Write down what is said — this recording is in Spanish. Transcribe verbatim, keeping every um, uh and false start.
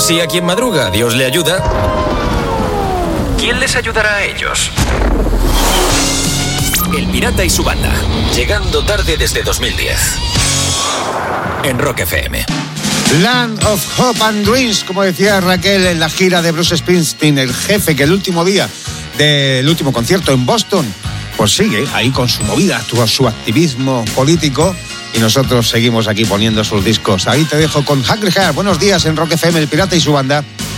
Si a quien madruga Dios le ayuda, ¿quién les ayudará a ellos? El Pirata y su banda, llegando tarde desde dos mil diez. En Rock F M. Land of Hope and Dreams, como decía Raquel en la gira de Bruce Springsteen, el jefe que el último día del último concierto en Boston, pues sigue ahí con su movida, su activismo político, y nosotros seguimos aquí poniendo sus discos. Ahí te dejo con Hungry Heart. Buenos días en Rock F M, el Pirata y su banda.